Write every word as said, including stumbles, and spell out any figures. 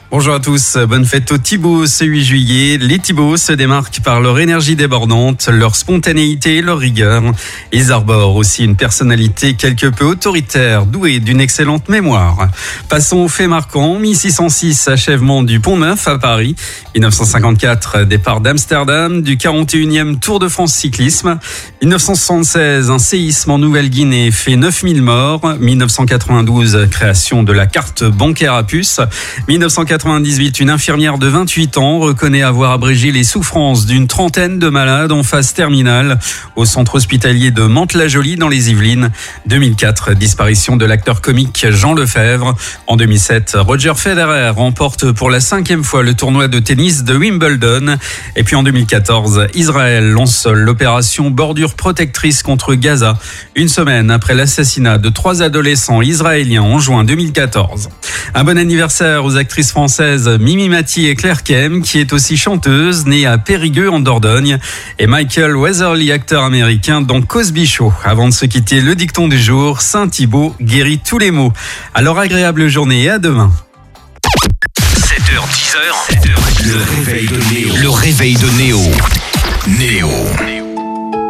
Bonjour à tous, bonne fête aux Thibauts ce huit juillet. Les Thibauts se démarquent par leur énergie débordante, leur spontanéité et leur rigueur. Ils arborent aussi une personnalité quelque peu autoritaire, douée d'une excellente mémoire. Passons aux faits marquants. mille six cent six, achèvement du Pont Neuf à Paris. mille neuf cent cinquante-quatre, départ d'Amsterdam du quarante et unième Tour de France cyclisme. mille neuf cent soixante-seize, un séisme en Nouvelle-Guinée fait neuf mille morts. mille neuf cent quatre-vingt-douze, création de la carte bancaire à puce. mille neuf cent quatre-vingt-dix-huit, une infirmière de vingt-huit ans reconnaît avoir abrégé les souffrances d'une trentaine de malades en phase terminale au centre hospitalier de Mantes-la-Jolie dans les Yvelines. deux mille quatre, disparition de l'acteur comique Jean Lefebvre. En deux mille sept, Roger Federer remporte pour la cinquième fois le tournoi de tennis de Wimbledon. Et puis en deux mille quatorze, Israël lance l'opération Bordure protectrice contre Gaza, une semaine après l'assassinat de trois adolescents israéliens en juin deux mille quatorze. Un bon anniversaire aux actrices françaises Mimi Mati et Claire Kem, qui est aussi chanteuse, née à Périgueux en Dordogne, et Michael Weatherly, acteur américain dans Cosby Show. Avant de se quitter, le dicton du jour, Saint Thibaut guérit tous les maux. Alors agréable journée et à demain. sept heures dix, le réveil de Néo. Le réveil de Néo. Néo.